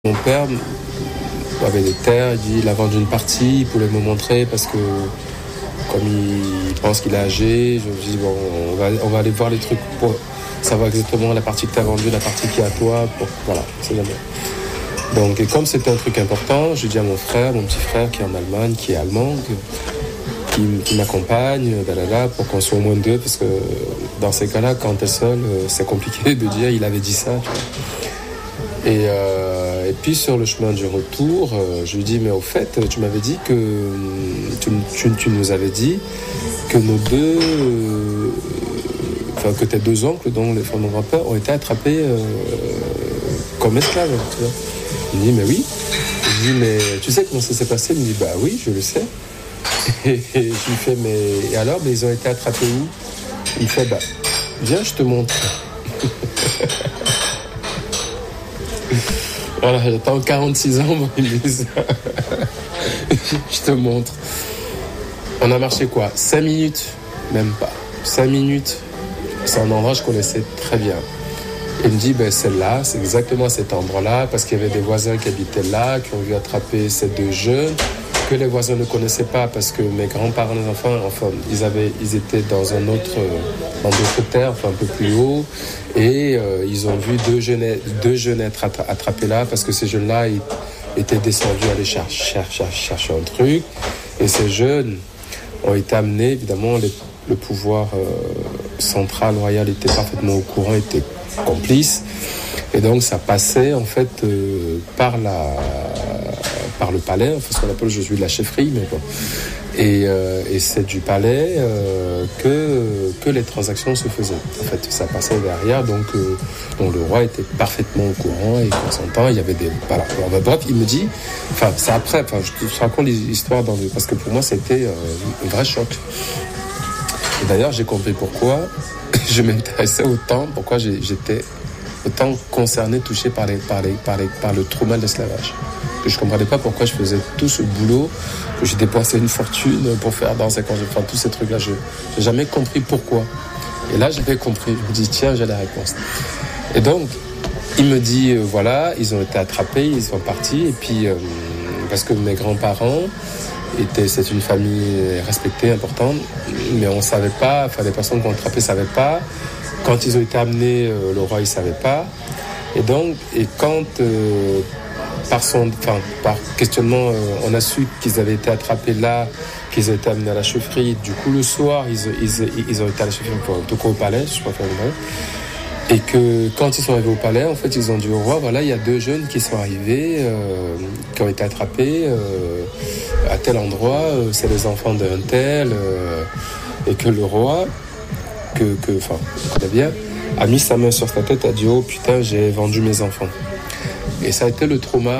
Mon père avait des terres, il a vendu une partie, il voulait me montrer parce que comme il pense qu'il est âgé, je me dis bon, on va aller voir les trucs pour savoir exactement la partie que tu as vendue, la partie qui est à toi, voilà, c'est jamais. Donc et comme c'était un truc important, je dis à mon petit frère qui est en Allemagne, qui est allemand, qui m'accompagne, pour qu'on soit au moins deux, parce que dans ces cas-là, quand t'es seul, c'est compliqué de dire il avait dit ça, tu vois. Et puis sur le chemin du retour, je lui dis mais au fait, tu m'avais dit que tu nous avais dit que nos deux, que tes deux oncles, dont les mon grand-père, ont été attrapés comme esclaves, tu vois. Il me dit mais oui. Je lui dis mais tu sais comment ça s'est passé? Il me dit bah oui, je le sais. Et je lui fais mais alors, mais ils ont été attrapés où? Il fait bah viens, je te montre. Voilà, j'attends 46 ans pour qu'il me dise ça. Je te montre. On a marché quoi? 5 minutes? Même pas. 5 minutes. C'est un endroit que je connaissais très bien. Il me dit, ben, celle-là, c'est exactement cet endroit-là, parce qu'il y avait des voisins qui habitaient là, qui ont vu attraper ces deux jeunes, que les voisins ne connaissaient pas, parce que mes grands-parents, les enfants, ils étaient dans d'autres terres, un peu plus haut, et ils ont vu deux jeunes être attrapés là, parce que ces jeunes-là étaient descendus aller chercher un truc, et ces jeunes ont été amenés, évidemment, le pouvoir central, royal était parfaitement au courant, était complice, et donc ça passait en fait par le palais, enfin, ce qu'on appelle aujourd'hui la chefferie, mais bon. Et c'est du palais que les transactions se faisaient. En fait, ça passait derrière, donc le roi était parfaitement au courant et consentant. Il y avait des... Voilà. Alors, bref, il me dit... Enfin, c'est après... Enfin, je te raconte l'histoire parce que pour moi, c'était un vrai choc. Et d'ailleurs, j'ai compris pourquoi je m'intéressais autant, pourquoi j'étais autant concerné, touché par le trauma de l'esclavage. Que je ne comprenais pas pourquoi je faisais tout ce boulot, que j'ai dépensé une fortune pour faire danser quand enfin tous ces trucs-là. Je n'ai jamais compris pourquoi. Et là, j'avais compris. Je me dis, tiens, j'ai la réponse. Et donc, il me dit, voilà, ils ont été attrapés, ils sont partis. Et puis, parce que mes grands-parents c'est une famille respectée, importante, mais on ne savait pas, enfin, les personnes qui ont attrapé ne savaient pas. Quand ils ont été amenés, le roi, il ne savait pas. Et donc, quand... par questionnement, on a su qu'ils avaient été attrapés là, qu'ils avaient été amenés à la chefferie. Du coup, le soir, ils ont été à la chefferie, en tout cas au palais, je ne sais pas faire le nom. Et que quand ils sont arrivés au palais, en fait, ils ont dit au roi, voilà, il y a deux jeunes qui sont arrivés, qui ont été attrapés à tel endroit, c'est les enfants d'un tel, et que le roi, on connaît bien, a mis sa main sur sa tête, a dit, oh putain, j'ai vendu mes enfants. Et ça a été le trauma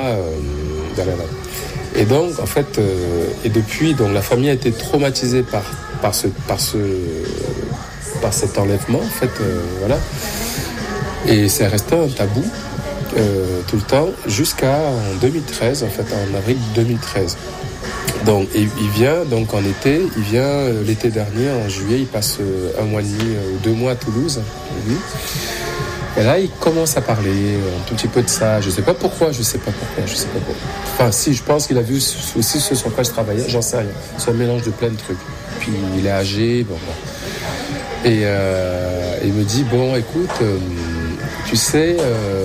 Et donc, en fait, et depuis, donc, la famille a été traumatisée par cet enlèvement, en fait, voilà. Et c'est resté un tabou tout le temps, jusqu'à en 2013, en fait, en avril 2013. Donc, il vient, donc en été, l'été dernier, en juillet, il passe 1 mois et demi ou 2 mois à Toulouse. Et là, il commence à parler un tout petit peu de ça. Je sais pas pourquoi. Enfin, si, je pense qu'il a vu aussi ce sur quoi je travaillais. J'en sais rien. C'est un mélange de plein de trucs. Puis, il est âgé. Bon. Et il me dit, bon, écoute, tu sais,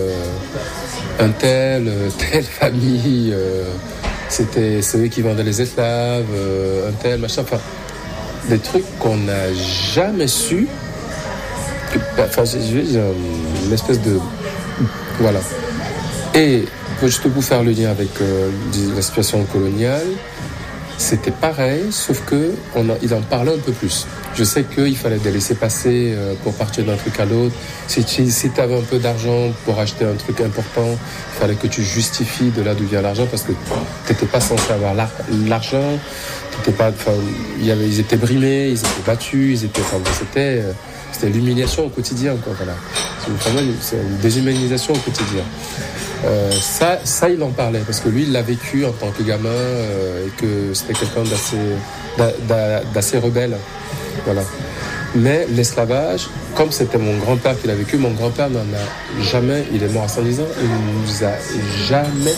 telle famille, c'est eux qui vendaient les esclaves, un tel, machin. Enfin, des trucs qu'on n'a jamais su. Enfin, j'ai une espèce de... Voilà. Et juste pour faire le lien avec la situation coloniale, c'était pareil, sauf qu'il en parlait un peu plus. Je sais qu'il fallait des laissez-passer pour partir d'un truc à l'autre. Si tu avais un peu d'argent pour acheter un truc important, il fallait que tu justifies de là d'où vient l'argent, parce que tu n'étais pas censé avoir l'argent. Ils étaient brimés, ils étaient battus, c'était l'humiliation au quotidien, quoi, voilà. C'est une déshumanisation au quotidien. Ça, il en parlait, parce que lui, il l'a vécu en tant que gamin, et que c'était quelqu'un d'assez rebelle, voilà. Mais l'esclavage, comme c'était mon grand-père qui l'a vécu, mon grand-père n'en a jamais, il est mort à 110 ans, il ne nous a jamais